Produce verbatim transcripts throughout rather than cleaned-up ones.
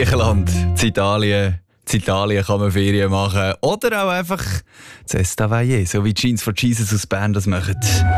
Griechenland, in Italien. In Italien kann man Ferien machen. Oder auch einfach Cesta Valle, so wie Jeans for Jesus aus Bern das machen.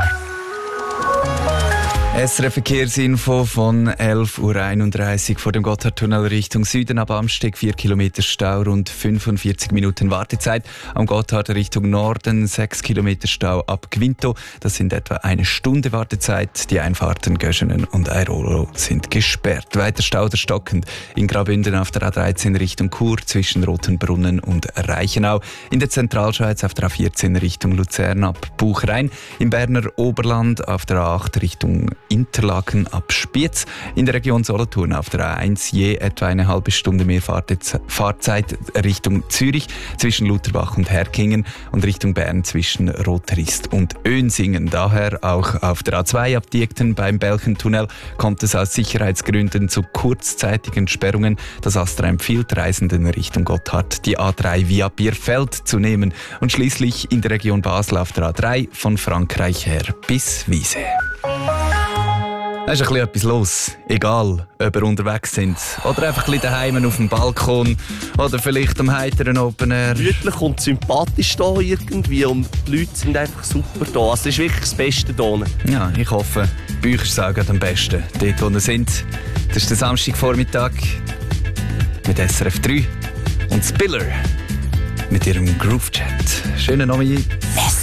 S R F-Verkehrsinfo von elf Uhr einunddreißig vor dem Gotthardtunnel Richtung Süden ab Amsteg, vier Kilometer Stau, rund fünfundvierzig Minuten Wartezeit. Am Gotthard Richtung Norden sechs Kilometer Stau ab Quinto, das sind etwa eine Stunde Wartezeit. Die Einfahrten Göschenen und Airolo sind gesperrt. Weiter Stau oder stockend in Graubünden auf der A dreizehn Richtung Chur zwischen Rotenbrunnen und Reichenau. In der Zentralschweiz auf der A vierzehn Richtung Luzern ab Buchrein. Im Berner Oberland auf der A acht Richtung Interlaken ab Spiez. In der Region Solothurn auf der A eins je etwa eine halbe Stunde mehr Fahrzeit Richtung Zürich zwischen Lutherbach und Herkingen und Richtung Bern zwischen Rotrist und Önsingen. Daher auch auf der A zwei ab Diekten beim Belchentunnel kommt es aus Sicherheitsgründen zu kurzzeitigen Sperrungen. Das Astra empfiehlt Reisenden Richtung Gotthard die A drei via Bierfeld zu nehmen und schließlich in der Region Basel auf der A drei von Frankreich her bis Wiese. Da ist ein bisschen etwas los. Egal, ob ihr unterwegs sind oder einfach ein bisschen daheim auf dem Balkon oder vielleicht am heiteren Open Air. Gemütlich und sympathisch hier irgendwie und die Leute sind einfach super hier. Also es ist wirklich das Beste hier. Ja, ich hoffe, bei euch ist es auch am besten. Dort, wo ihr sind. Das ist der Samstagvormittag mit S R F drei und Spiller mit ihrem Groove Chat. Schönen Abend.